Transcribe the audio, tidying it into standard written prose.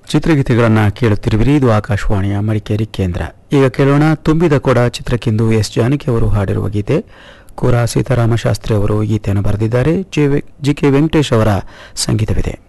ಚಿತ್ರಗೀತೆಗಳನ್ನು ಕೇಳುತ್ತಿರುವಿರಿ. ಇದು ಆಕಾಶವಾಣಿಯ ಮಡಿಕೇರಿ ಕೇಂದ್ರ. ಈಗ ಕೇಳೋಣ ತುಂಬಿದ ಕೊಡ ಚಿತ್ರಕ್ಕೆಂದು ಎಸ್ ಜಾನಕಿ ಅವರು ಹಾಡಿರುವ ಗೀತೆ. ಕೋರಾ ಸೀತಾರಾಮ ಶಾಸ್ತ್ರಿ ಅವರು ಗೀತೆಯನ್ನು ಬರೆದಿದ್ದಾರೆ. ಜಿ ಕೆ ವೆಂಕಟೇಶ್ ಅವರ ಸಂಗೀತವಿದೆ.